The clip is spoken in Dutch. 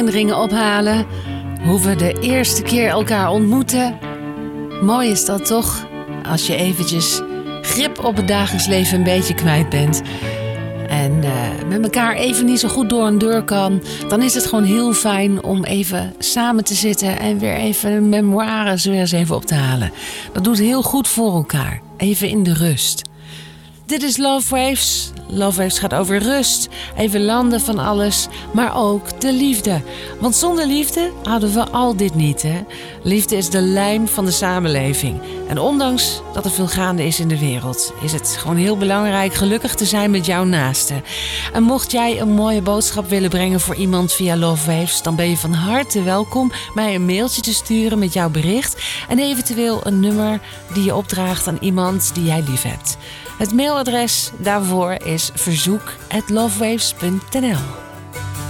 Ringen ophalen. Hoe we de eerste keer elkaar ontmoeten. Mooi is dat toch? Als je eventjes grip op het dagelijks leven een beetje kwijt bent. En met elkaar even niet zo goed door een deur kan. Dan is het gewoon heel fijn om even samen te zitten. En weer even een memoires weer eens even op te halen. Dat doet heel goed voor elkaar. Even in de rust. Dit is Love Waves. Love Waves gaat over rust, even landen van alles, maar ook de liefde. Want zonder liefde hadden we al dit niet, hè? Liefde is de lijm van de samenleving. En ondanks dat er veel gaande is in de wereld, is het gewoon heel belangrijk gelukkig te zijn met jouw naaste. En mocht jij een mooie boodschap willen brengen voor iemand via Love Waves, dan ben je van harte welkom mij een mailtje te sturen met jouw bericht en eventueel een nummer die je opdraagt aan iemand die jij lief hebt. Het mailadres daarvoor is verzoek@lovewaves.nl.